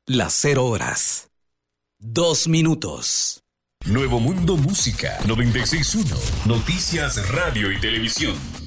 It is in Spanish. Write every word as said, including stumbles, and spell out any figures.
Las cero horas. Dos minutos. Nuevo Mundo Música noventa y seis punto uno. Noticias, radio y televisión.